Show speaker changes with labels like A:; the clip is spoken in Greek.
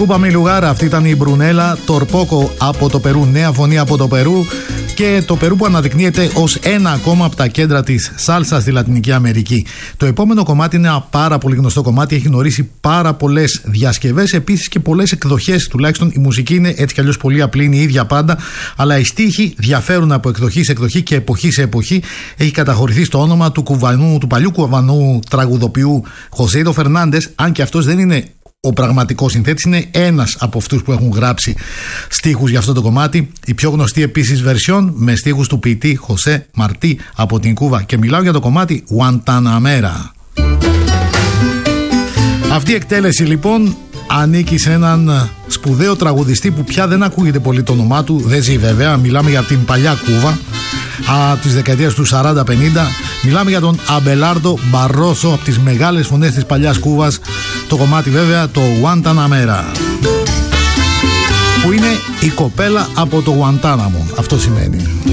A: Κούπα Mi Lugar, αυτή ήταν η Μπρουνέλα. Τορπόκο από το Περού, νέα φωνή από το Περού. Και το Περού που αναδεικνύεται ως ένα ακόμα από τα κέντρα της σάλσα στη Λατινική Αμερική. Το επόμενο κομμάτι είναι ένα πάρα πολύ γνωστό κομμάτι. Έχει γνωρίσει πάρα πολλές διασκευές, επίσης και πολλές εκδοχές. Τουλάχιστον η μουσική είναι έτσι κι αλλιώς πολύ απλή, είναι η ίδια πάντα. Αλλά οι στίχοι διαφέρουν από εκδοχή σε εκδοχή και εποχή σε εποχή. Έχει καταχωρηθεί στο όνομα του παλιού κουβανού τραγουδοποιού Χωσέιτο Φερνάντες, αν και αυτός δεν είναι ο πραγματικός συνθέτης, είναι ένας από αυτούς που έχουν γράψει στίχους για αυτό το κομμάτι. Η πιο γνωστή επίσης βερσιόν με στίχους του ποιητή Χωσέ Μαρτί από την Κούβα. Και μιλάω για το κομμάτι Guantanamera. Αυτή η εκτέλεση λοιπόν ανήκει σε έναν σπουδαίο τραγουδιστή που πια δεν ακούγεται πολύ το όνομά του. Δεν ζει βέβαια, μιλάμε για την παλιά Κούβα της δεκαετίας του 40-50. Μιλάμε για τον Αμπελάρντο Μπαρόσο, από τις μεγάλες φωνές της παλιάς Κούβας. Το κομμάτι βέβαια το Guantanamera, που είναι η κοπέλα από το Γουαντάναμο. Αυτό σημαίνει.